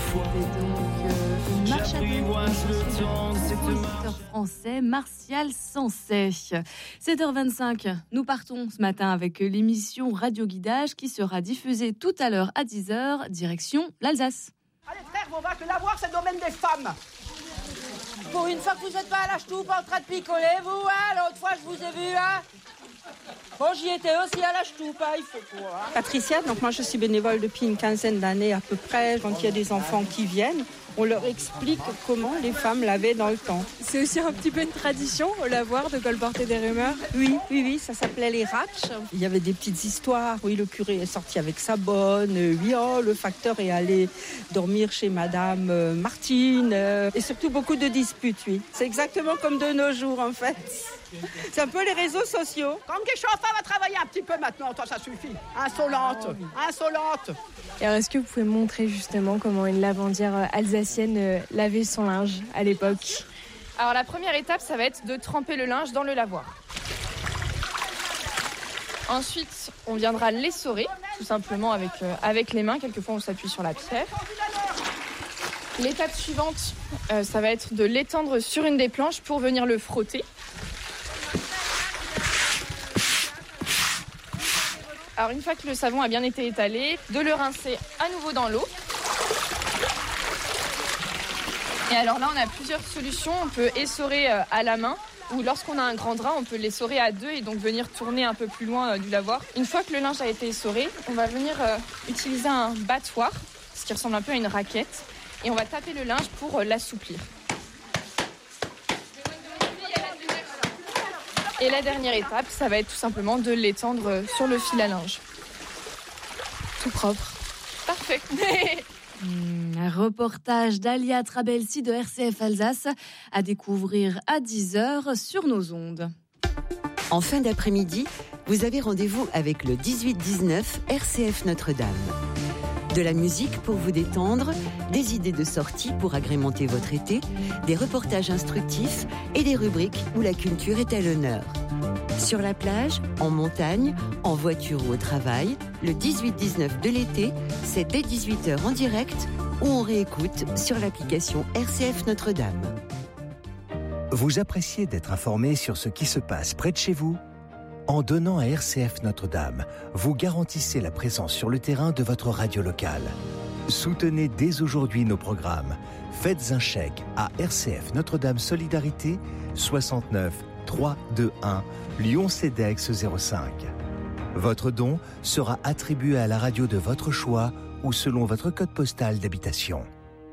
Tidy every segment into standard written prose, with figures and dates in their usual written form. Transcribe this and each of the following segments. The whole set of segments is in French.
Une marche à deux compositeur français Martial Sancet. 7h25, nous partons ce matin avec l'émission Radio Guidage qui sera diffusée tout à l'heure à 10h, direction l'Alsace. Allez frère, on va que l'avoir, c'est le domaine des femmes. Pour une fois que vous n'êtes pas à la ch'toupe en train de picoler, vous, hein, l'autre fois je vous ai vu, hein. Bon, j'y étais aussi à la ch'toupe, hein, il faut quoi. Hein. Patricia, donc moi je suis bénévole depuis une quinzaine d'années à peu près. Quand il y a des enfants qui viennent, on leur explique comment les femmes lavaient dans le temps. C'est aussi un petit peu une tradition au lavoir de colporter des rumeurs. Oui, ça s'appelait les ratches. Il y avait des petites histoires. Oui, le curé est sorti avec sa bonne. Oui, le facteur est allé dormir chez Madame Martine. Et surtout beaucoup de disputes, oui. C'est exactement comme de nos jours en fait. C'est un peu les réseaux sociaux. Comme que Chantal va travailler un petit peu maintenant, toi ça suffit. Insolente. Et alors, est-ce que vous pouvez montrer justement comment une lavandière alsacienne lavait son linge à l'époque ? Alors la première étape, ça va être de tremper le linge dans le lavoir. Ensuite, on viendra l'essorer, tout simplement avec les mains. Quelquefois, on s'appuie sur la pierre. L'étape suivante, ça va être de l'étendre sur une des planches pour venir le frotter. Alors une fois que le savon a bien été étalé, de le rincer à nouveau dans l'eau. Et alors là, on a plusieurs solutions. On peut essorer à la main ou lorsqu'on a un grand drap, on peut l'essorer à deux et donc venir tourner un peu plus loin du lavoir. Une fois que le linge a été essoré, on va venir utiliser un battoir, ce qui ressemble un peu à une raquette, et on va taper le linge pour l'assouplir. Et la dernière étape, ça va être tout simplement de l'étendre sur le fil à linge. Tout propre. Parfait. Un reportage d'Alia Trabelsi de RCF Alsace à découvrir à 10h sur nos ondes. En fin d'après-midi, vous avez rendez-vous avec le 18-19 RCF Notre-Dame. De la musique pour vous détendre, des idées de sortie pour agrémenter votre été, des reportages instructifs et des rubriques où la culture est à l'honneur. Sur la plage, en montagne, en voiture ou au travail, le 18-19 de l'été, c'est dès 18h en direct ou on réécoute sur l'application RCF Notre-Dame. Vous appréciez d'être informé sur ce qui se passe près de chez vous ? En donnant à RCF Notre-Dame, vous garantissez la présence sur le terrain de votre radio locale. Soutenez dès aujourd'hui nos programmes. Faites un chèque à RCF Notre-Dame Solidarité 69 321 Lyon-Cedex 05. Votre don sera attribué à la radio de votre choix ou selon votre code postal d'habitation.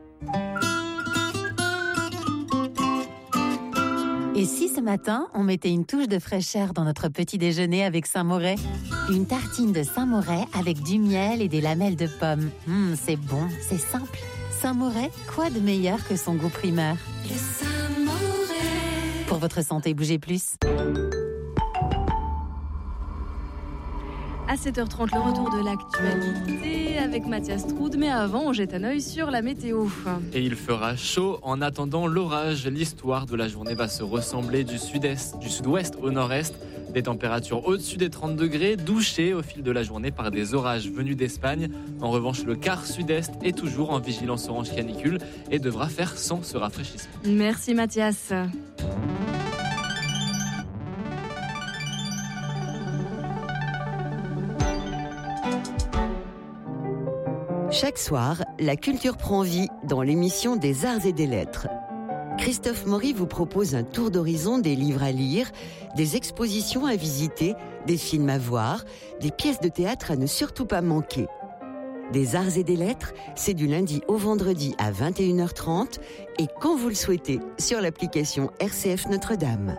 Et si ce matin, on mettait une touche de fraîcheur dans notre petit déjeuner avec Saint-Moret ? Une tartine de Saint-Moret avec du miel et des lamelles de pommes. C'est bon, c'est simple. Saint-Moret, quoi de meilleur que son goût primeur ? Le Saint-Moret. Pour votre santé, bougez plus. À 7h30, le retour de l'actualité avec Mathias Troud. Mais avant, on jette un œil sur la météo. Et il fera chaud en attendant l'orage. L'histoire de la journée va se ressembler du sud-ouest au nord-est. Des températures au-dessus des 30 degrés, douchées au fil de la journée par des orages venus d'Espagne. En revanche, le quart sud-est est toujours en vigilance orange canicule et devra faire sans ce rafraîchissement. Merci Mathias. Chaque soir, la culture prend vie dans l'émission des Arts et des Lettres. Christophe Maury vous propose un tour d'horizon des livres à lire, des expositions à visiter, des films à voir, des pièces de théâtre à ne surtout pas manquer. Des Arts et des Lettres, c'est du lundi au vendredi à 21h30 et quand vous le souhaitez sur l'application RCF Notre-Dame.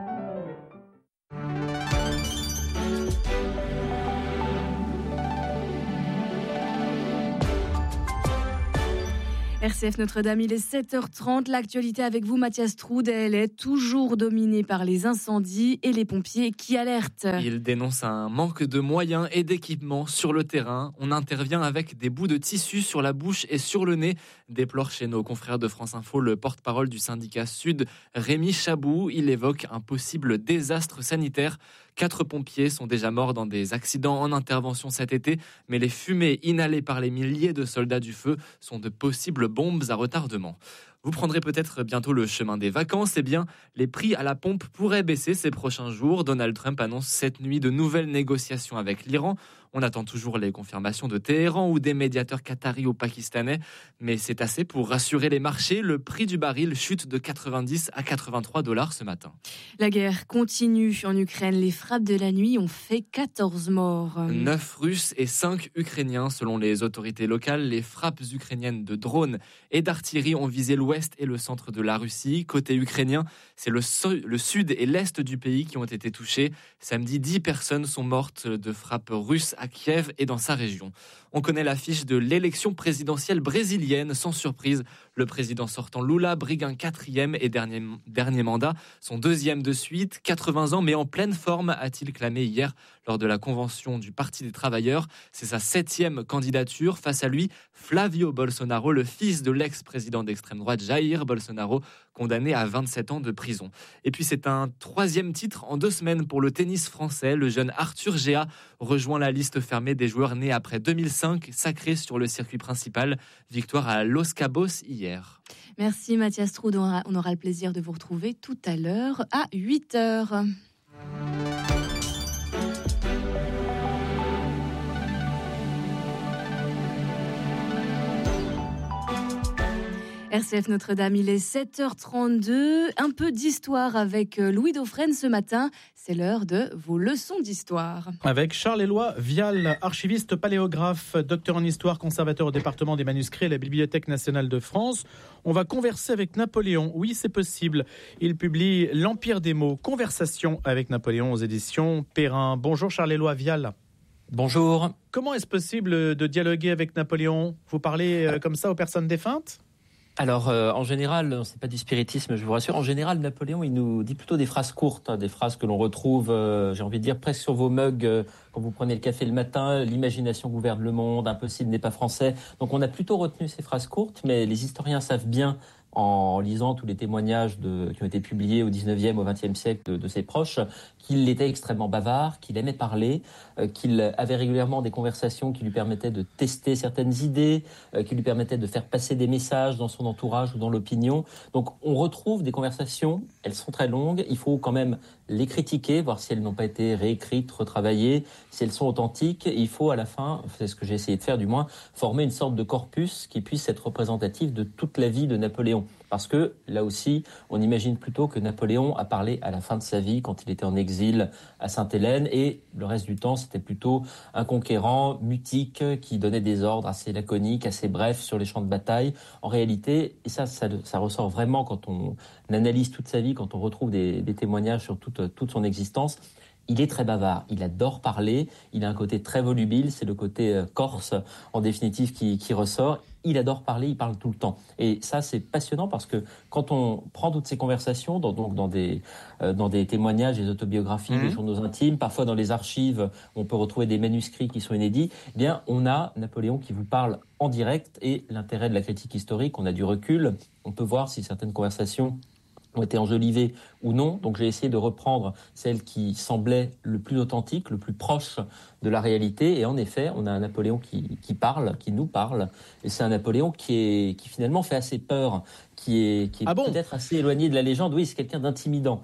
RCF Notre-Dame, il est 7h30. L'actualité avec vous, Mathias Troud, elle est toujours dominée par les incendies et les pompiers qui alertent. Ils dénoncent un manque de moyens et d'équipements sur le terrain. On intervient avec des bouts de tissu sur la bouche et sur le nez, déplore chez nos confrères de France Info le porte-parole du syndicat Sud, Rémi Chabou. Il évoque un possible désastre sanitaire 4 pompiers sont déjà morts dans des accidents en intervention cet été, mais les fumées inhalées par les milliers de soldats du feu sont de possibles bombes à retardement. Vous prendrez peut-être bientôt le chemin des vacances. Eh bien, les prix à la pompe pourraient baisser ces prochains jours. Donald Trump annonce cette nuit de nouvelles négociations avec l'Iran. On attend toujours les confirmations de Téhéran ou des médiateurs qataris ou pakistanais. Mais c'est assez pour rassurer les marchés. Le prix du baril chute de 90 à 83 $ ce matin. La guerre continue en Ukraine. Les frappes de la nuit ont fait 14 morts. 9 Russes et 5 Ukrainiens. Selon les autorités locales, les frappes ukrainiennes de drones et d'artillerie ont visé l'ouest et le centre de la Russie. Côté ukrainien, c'est le sud et l'est du pays qui ont été touchés. Samedi, 10 personnes sont mortes de frappes russes à Kiev et dans sa région. On connaît l'affiche de l'élection présidentielle brésilienne. Sans surprise, le président sortant Lula brigue un 4e et dernier mandat, son 2e de suite, 80 ans, mais en pleine forme, a-t-il clamé hier lors de la convention du Parti des Travailleurs. C'est sa 7e candidature. Face à lui, Flavio Bolsonaro, le fils de l'ex-président d'extrême droite Jair Bolsonaro, condamné à 27 ans de prison. Et puis c'est un 3e titre en 2 semaines pour le tennis français. Le jeune Arthur Géa rejoint la liste fermée des joueurs nés après 2005, sacrés sur le circuit principal. Victoire à Los Cabos hier. Merci Mathias Troud. On aura le plaisir de vous retrouver tout à l'heure à 8h. RCF Notre-Dame, il est 7h32. Un peu d'histoire avec Louis Dauphren ce matin. C'est l'heure de vos leçons d'histoire. Avec Charles-Éloi Vial, archiviste paléographe, docteur en histoire, conservateur au département des manuscrits à la Bibliothèque nationale de France. On va converser avec Napoléon. Oui, c'est possible. Il publie L'Empire des mots, conversation avec Napoléon aux éditions Perrin. Bonjour Charles-Éloi Vial. Bonjour. Comment est-ce possible de dialoguer avec Napoléon ? Vous parlez comme ça aux personnes défuntes ? Alors, en général, c'est pas du spiritisme, je vous rassure. En général, Napoléon, il nous dit plutôt des phrases courtes, des phrases que l'on retrouve, j'ai envie de dire, presque sur vos mugs quand vous prenez le café le matin. L'imagination gouverne le monde, impossible n'est pas français. Donc, on a plutôt retenu ces phrases courtes, mais les historiens savent bien, en lisant tous les témoignages qui ont été publiés au 19e, au 20e siècle de ses proches, qu'il était extrêmement bavard, qu'il aimait parler, qu'il avait régulièrement des conversations qui lui permettaient de tester certaines idées, qui lui permettaient de faire passer des messages dans son entourage ou dans l'opinion. Donc on retrouve des conversations, elles sont très longues, il faut quand même les critiquer, voir si elles n'ont pas été réécrites, retravaillées, si elles sont authentiques. Et il faut à la fin, c'est ce que j'ai essayé de faire du moins, former une sorte de corpus qui puisse être représentatif de toute la vie de Napoléon. Parce que, là aussi, on imagine plutôt que Napoléon a parlé à la fin de sa vie, quand il était en exil à Sainte-Hélène, et le reste du temps, c'était plutôt un conquérant mutique qui donnait des ordres assez laconiques, assez brefs sur les champs de bataille. En réalité, et ça ressort vraiment quand on analyse toute sa vie, quand on retrouve des témoignages sur toute son existence. Il est très bavard, il adore parler, il a un côté très volubile, c'est le côté corse en définitive qui ressort. Il adore parler, il parle tout le temps. Et ça, c'est passionnant parce que quand on prend toutes ces conversations, dans des témoignages, des autobiographies, des journaux intimes, parfois dans les archives, on peut retrouver des manuscrits qui sont inédits, eh bien, on a Napoléon qui vous parle en direct. Et l'intérêt de la critique historique, on a du recul, on peut voir si certaines conversations ont été enjolivées ou non. Donc j'ai essayé de reprendre celle qui semblait le plus authentique, le plus proche de la réalité. Et en effet, on a un Napoléon qui parle, qui nous parle. Et c'est un Napoléon qui finalement fait assez peur, qui est peut-être assez éloigné de la légende. Oui, c'est quelqu'un d'intimidant.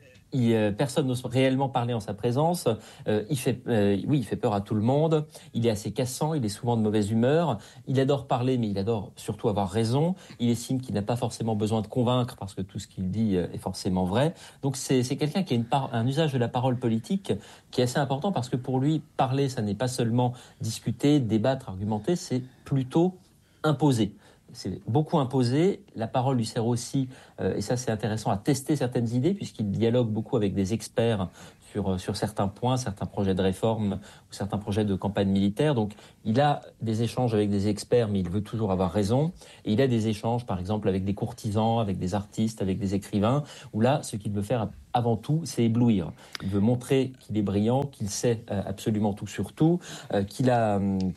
Personne n'ose réellement parler en sa présence. Il fait peur à tout le monde. Il est assez cassant. Il est souvent de mauvaise humeur. Il adore parler, mais il adore surtout avoir raison. Il estime qu'il n'a pas forcément besoin de convaincre parce que tout ce qu'il dit est forcément vrai. Donc c'est quelqu'un qui a un usage de la parole politique qui est assez important parce que pour lui, parler, ça n'est pas seulement discuter, débattre, argumenter, c'est plutôt imposer. C'est beaucoup imposé. La parole lui sert aussi, et ça c'est intéressant, à tester certaines idées puisqu'il dialogue beaucoup avec des experts sur certains points, certains projets de réforme ou certains projets de campagne militaire. Donc il a des échanges avec des experts, mais il veut toujours avoir raison. Et il a des échanges, par exemple, avec des courtisans, avec des artistes, avec des écrivains, où là, ce qu'il veut faire avant tout, c'est éblouir. Il veut montrer qu'il est brillant, qu'il sait absolument tout sur tout, qu'il a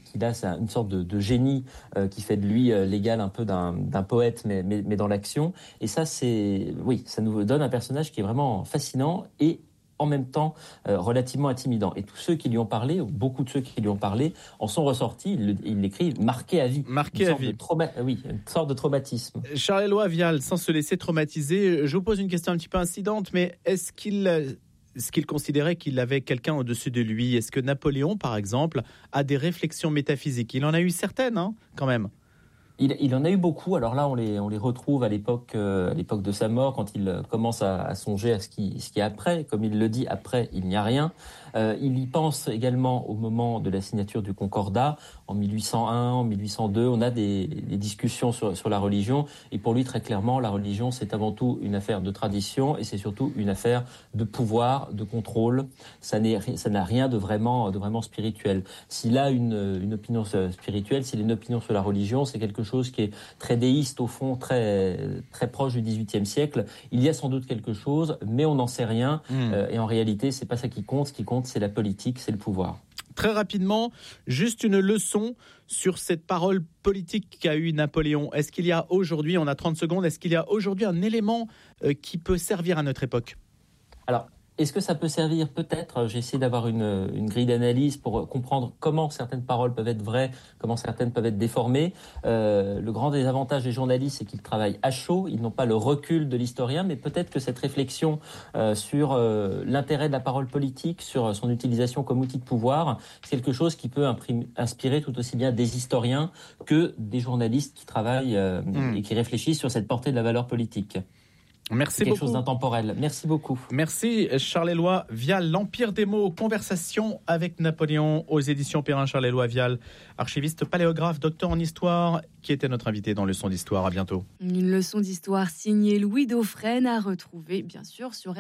une sorte de génie qui fait de lui l'égal un peu d'un poète, mais dans l'action. Et ça, ça nous donne un personnage qui est vraiment fascinant et en même temps relativement intimidant. Et tous ceux qui lui ont parlé, ou beaucoup de ceux qui lui ont parlé, en sont ressortis, il l'écrit, marqués à vie. Marqués à vie. Oui, une sorte de traumatisme. Charles-Éloi Vial, sans se laisser traumatiser, je vous pose une question un petit peu incidente, mais est-ce qu'il considérait qu'il avait quelqu'un au-dessus de lui? Est-ce que Napoléon, par exemple, a des réflexions métaphysiques? Il en a eu certaines, hein, quand même. Il en a eu beaucoup. Alors là, on les retrouve à l'époque de sa mort, quand il commence à songer à ce qui est après. Comme il le dit, après, il n'y a rien. Il y pense également au moment de la signature du Concordat, en 1801, en 1802. On a des discussions sur la religion. Et pour lui, très clairement, la religion, c'est avant tout une affaire de tradition et c'est surtout une affaire de pouvoir, de contrôle. Ça n'a rien de vraiment spirituel. S'il a une opinion spirituelle, s'il a une opinion sur la religion, c'est quelque chose qui est très déiste, au fond, très, très proche du XVIIIe siècle. Il y a sans doute quelque chose, mais on n'en sait rien. Et en réalité, c'est pas ça qui compte. Ce qui compte, c'est la politique, c'est le pouvoir. Très rapidement, juste une leçon sur cette parole politique qu'a eu Napoléon. Est-ce qu'il y a aujourd'hui, on a 30 secondes, est-ce qu'il y a aujourd'hui un élément qui peut servir à notre époque? Alors, est-ce que ça peut servir? Peut-être. J'ai essayé d'avoir une grille d'analyse pour comprendre comment certaines paroles peuvent être vraies, comment certaines peuvent être déformées. Le grand désavantage des journalistes, c'est qu'ils travaillent à chaud. Ils n'ont pas le recul de l'historien, mais peut-être que cette réflexion sur l'intérêt de la parole politique, sur son utilisation comme outil de pouvoir, c'est quelque chose qui peut inspirer tout aussi bien des historiens que des journalistes qui travaillent et qui réfléchissent sur cette portée de la valeur politique. Merci beaucoup. Quelque chose d'intemporel. Merci beaucoup. Merci Charles-Éloi Vial, l'Empire des mots, conversation avec Napoléon aux éditions Perrin. Charles-Éloi Vial, archiviste paléographe, docteur en histoire, qui était notre invité dans Leçon d'Histoire. À bientôt. Une leçon d'histoire signée Louis Dauphren à retrouver bien sûr sur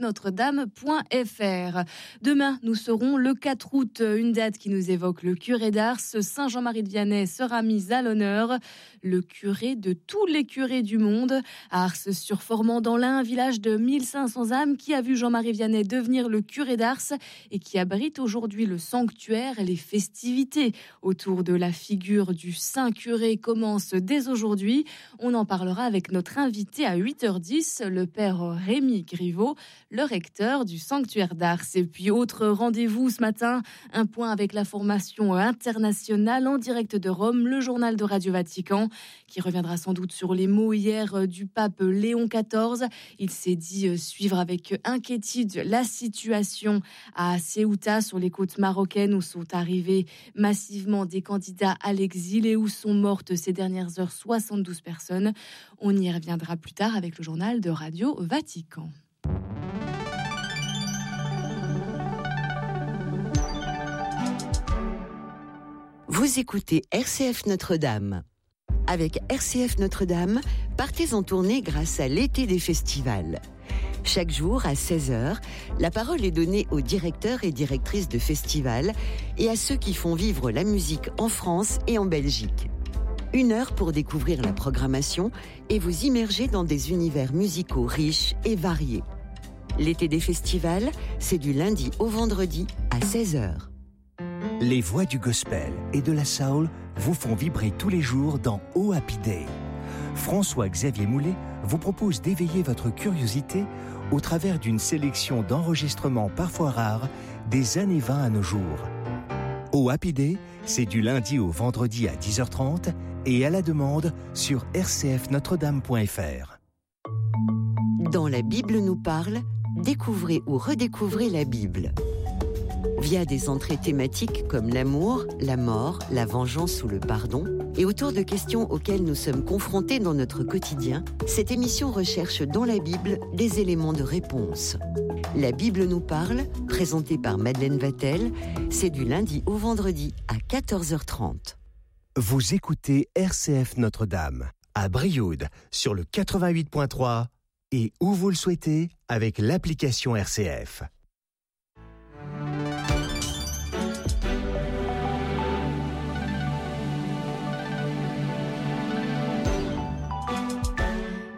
rcfnotredame.fr. Demain, nous serons le 4 août, une date qui nous évoque le curé d'Ars. Saint Jean-Marie de Vianney sera mis à l'honneur. Le curé de tous les curés du monde. Ars sur Formand dans l'Ain, un village de 1500 âmes qui a vu Jean-Marie Vianney devenir le curé d'Ars et qui abrite aujourd'hui le sanctuaire. Les festivités autour de la figure du saint curé commencent dès aujourd'hui. On en parlera avec notre invité à 8h10, le père Rémi Griveau, le recteur du sanctuaire d'Ars. Et puis autre rendez-vous ce matin, un point avec la formation internationale en direct de Rome, le journal de Radio Vatican qui reviendra sans doute sur les mots hier du pape Léon XIV. Il s'est dit suivre avec inquiétude la situation à Ceuta, sur les côtes marocaines, où sont arrivés massivement des candidats à l'exil et où sont mortes ces dernières heures 72 personnes. On y reviendra plus tard avec le journal de Radio Vatican. Vous écoutez RCF Notre-Dame. Avec RCF Notre-Dame, partez en tournée grâce à l'été des festivals. Chaque jour, à 16h, la parole est donnée aux directeurs et directrices de festivals et à ceux qui font vivre la musique en France et en Belgique. 1 heure pour découvrir la programmation et vous immerger dans des univers musicaux riches et variés. L'été des festivals, c'est du lundi au vendredi à 16h. Les voix du gospel et de la soul vous font vibrer tous les jours dans Oh Happy Day. François-Xavier Moulet vous propose d'éveiller votre curiosité au travers d'une sélection d'enregistrements parfois rares des années 20 à nos jours. Oh Happy Day, c'est du lundi au vendredi à 10h30 et à la demande sur rcfnotredame.fr. Dans La Bible nous parle, découvrez ou redécouvrez la Bible. Via des entrées thématiques comme l'amour, la mort, la vengeance ou le pardon, et autour de questions auxquelles nous sommes confrontés dans notre quotidien, cette émission recherche dans la Bible des éléments de réponse. La Bible nous parle, présentée par Madeleine Vatel, c'est du lundi au vendredi à 14h30. Vous écoutez RCF Notre-Dame, à Brioude, sur le 88.3 et où vous le souhaitez avec l'application RCF.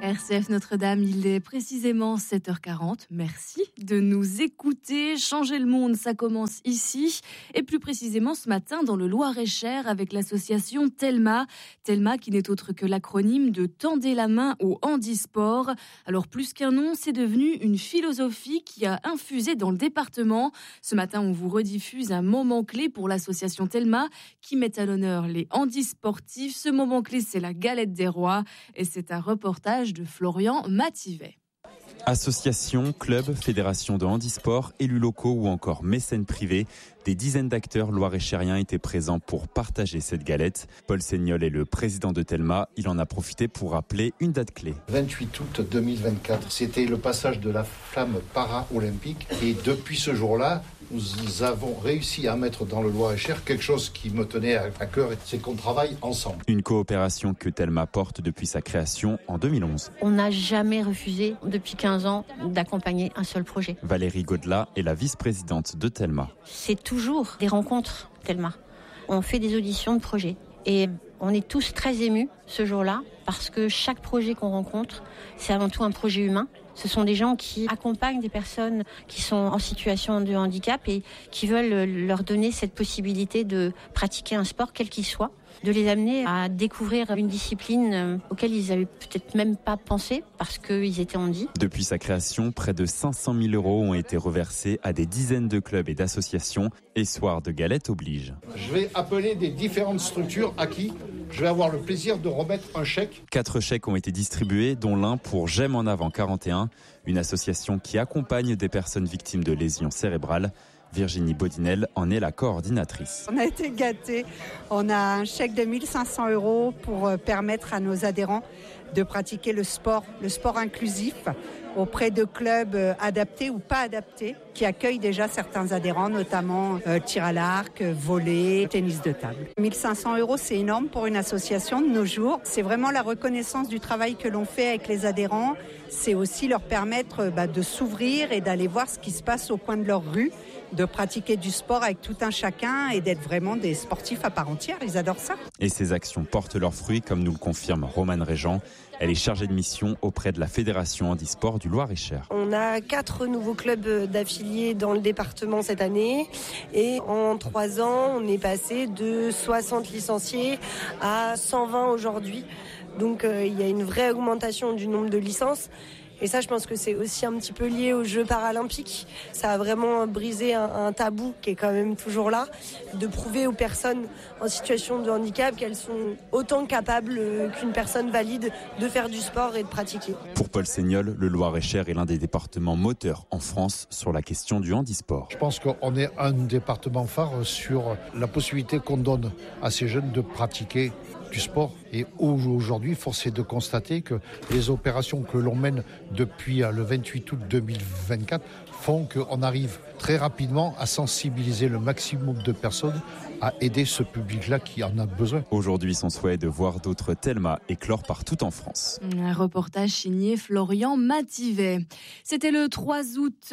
RCF Notre-Dame, il est précisément 7h40. Merci de nous écouter. Changer le monde, ça commence ici. Et plus précisément ce matin dans le Loir-et-Cher avec l'association Telma. Telma qui n'est autre que l'acronyme de Tendez la main au handisport. Alors plus qu'un nom, c'est devenu une philosophie qui a infusé dans le département. Ce matin, on vous rediffuse un moment clé pour l'association Telma qui met à l'honneur les handisportifs. Ce moment clé, c'est la galette des rois. Et c'est un reportage de Florian Mativet. Associations, clubs, fédérations de handisport, élus locaux ou encore mécènes privés, des dizaines d'acteurs loir-et-chériens étaient présents pour partager cette galette. Paul Seignol est le président de Telma. Il en a profité pour rappeler une date clé. 28 août 2024, c'était le passage de la flamme para-olympique. Et depuis ce jour-là, nous avons réussi à mettre dans le Loir-et-Cher quelque chose qui me tenait à cœur, c'est qu'on travaille ensemble. Une coopération que Telma porte depuis sa création en 2011. On n'a jamais refusé, depuis 15 ans, d'accompagner un seul projet. Valérie Gaudelat est la vice-présidente de Telma. C'est toujours des rencontres, Telma. On fait des auditions de projets. Et on est tous très émus ce jour-là, parce que chaque projet qu'on rencontre, c'est avant tout un projet humain. Ce sont des gens qui accompagnent des personnes qui sont en situation de handicap et qui veulent leur donner cette possibilité de pratiquer un sport, quel qu'il soit, de les amener à découvrir une discipline auquel ils n'avaient peut-être même pas pensé parce qu'ils étaient handis. Depuis sa création, près de 500 000 € ont été reversés à des dizaines de clubs et d'associations. Et soir de galette oblige. Je vais appeler des différentes structures à qui je vais avoir le plaisir de remettre un chèque. 4 chèques ont été distribués, dont l'un pour J'aime en avant 41, une association qui accompagne des personnes victimes de lésions cérébrales. Virginie Baudinel en est la coordinatrice. On a été gâtés. On a un chèque de 1 500 € pour permettre à nos adhérents de pratiquer le sport inclusif auprès de clubs adaptés ou pas adaptés qui accueillent déjà certains adhérents, notamment tir à l'arc, volley, tennis de table. 1 500 €, c'est énorme pour une association de nos jours. C'est vraiment la reconnaissance du travail que l'on fait avec les adhérents. C'est aussi leur permettre de s'ouvrir et d'aller voir ce qui se passe au coin de leur rue, de pratiquer du sport avec tout un chacun et d'être vraiment des sportifs à part entière. Ils adorent ça. Et ces actions portent leurs fruits, comme nous le confirme Romane Régent. Elle est chargée de mission auprès de la Fédération Handisport du Loir-et-Cher. On a 4 nouveaux clubs d'affiliés dans le département cette année. Et en 3 ans, on est passé de 60 licenciés à 120 aujourd'hui. Donc il y a une vraie augmentation du nombre de licences. Et ça, je pense que c'est aussi un petit peu lié aux Jeux paralympiques. Ça a vraiment brisé un tabou qui est quand même toujours là, de prouver aux personnes en situation de handicap qu'elles sont autant capables qu'une personne valide de faire du sport et de pratiquer. Pour Paul Seignol, le Loir-et-Cher est l'un des départements moteurs en France sur la question du handisport. Je pense qu'on est un département phare sur la possibilité qu'on donne à ces jeunes de pratiquer du sport. Et aujourd'hui, force est de constater que les opérations que l'on mène depuis le 28 août 2024 font qu'on arrive très rapidement à sensibiliser le maximum de personnes à aider ce public-là qui en a besoin. Aujourd'hui, son souhait est de voir d'autres Telma éclore partout en France. Un reportage signé Florian Mativet. C'était le 3 août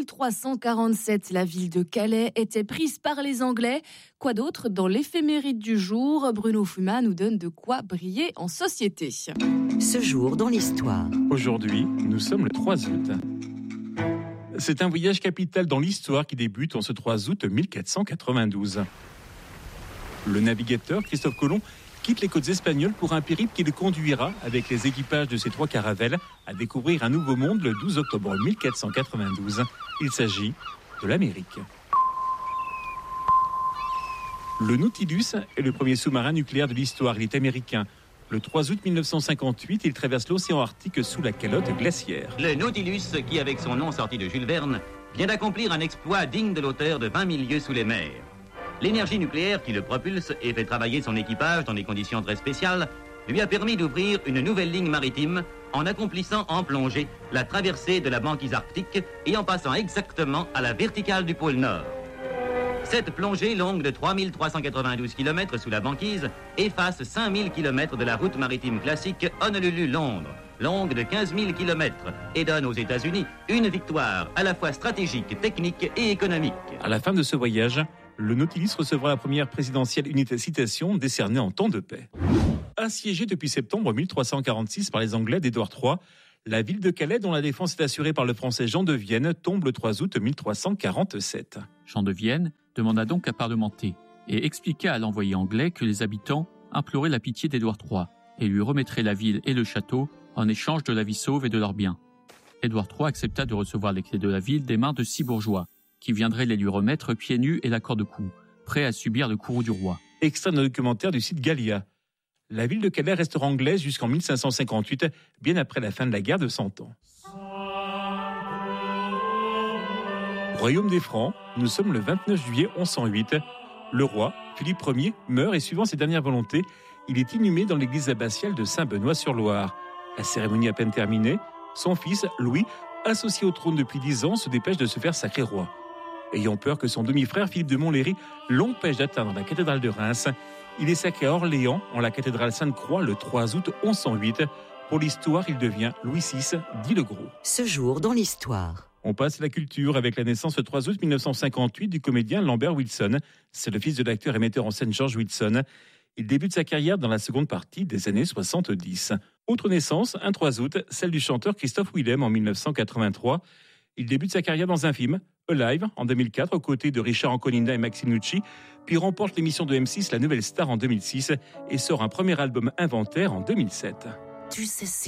1347. La ville de Calais était prise par les Anglais. Quoi d'autre dans l'éphéméride du jour? Bruno Fuma nous donne de quoi briller en société. Ce jour dans l'histoire. Aujourd'hui, nous sommes le 3 août. C'est un voyage capital dans l'histoire qui débute en ce 3 août 1492. Le navigateur Christophe Colomb quitte les côtes espagnoles pour un périple qui le conduira, avec les équipages de ses 3 caravelles, à découvrir un nouveau monde le 12 octobre 1492. Il s'agit de l'Amérique. Le Nautilus est le premier sous-marin nucléaire de l'histoire. Il est américain. Le 3 août 1958, il traverse l'océan Arctique sous la calotte glaciaire. Le Nautilus, qui avec son nom sorti de Jules Verne, vient d'accomplir un exploit digne de l'auteur de 20 000 lieues sous les mers. L'énergie nucléaire qui le propulse et fait travailler son équipage dans des conditions très spéciales lui a permis d'ouvrir une nouvelle ligne maritime en accomplissant en plongée la traversée de la banquise arctique et en passant exactement à la verticale du pôle Nord. Cette plongée longue de 3392 km sous la banquise efface 5000 km de la route maritime classique Honolulu-Londres, longue de 15 000 km, et donne aux États-Unis une victoire à la fois stratégique, technique et économique. À la fin de ce voyage, le Nautilus recevra la première présidentielle unité citation décernée en temps de paix. assiégée depuis septembre 1346 par les Anglais d'Édouard III. La ville de Calais, dont la défense est assurée par le français Jean de Vienne, tombe le 3 août 1347. Jean de Vienne demanda donc à parlementer et expliqua à l'envoyé anglais que les habitants imploraient la pitié d'Édouard III et lui remettraient la ville et le château en échange de la vie sauve et de leurs biens. Édouard III accepta de recevoir les clés de la ville des mains de 6 bourgeois, qui viendraient les lui remettre pieds nus et la corde au cou, prêts à subir le courroux du roi. Extrait d'un documentaire du site Gallia. La ville de Calais restera anglaise jusqu'en 1558, bien après la fin de la guerre de 100 ans. Royaume des Francs, nous sommes le 29 juillet 1108. Le roi, Philippe Ier, meurt et suivant ses dernières volontés, il est inhumé dans l'église abbatiale de Saint-Benoît-sur-Loire. La cérémonie à peine terminée, son fils, Louis, associé au trône depuis 10 ans, se dépêche de se faire sacrer roi. Ayant peur que son demi-frère Philippe de Montlhéry l'empêche d'atteindre la cathédrale de Reims, il est sacré à Orléans, en la cathédrale Sainte-Croix, le 3 août 1108. Pour l'histoire, il devient Louis VI, dit le Gros. Ce jour dans l'histoire. On passe à la culture avec la naissance le 3 août 1958 du comédien Lambert Wilson. C'est le fils de l'acteur et metteur en scène George Wilson. Il débute sa carrière dans la seconde partie des années 70. Autre naissance, un 3 août, celle du chanteur Christophe Willem en 1983. Il débute sa carrière dans un film, Alive, en 2004, aux côtés de Richard Anconina et Maxime Nucci, puis remporte l'émission de M6 La Nouvelle Star en 2006 et sort un premier album Inventaire en 2007. Tu sais,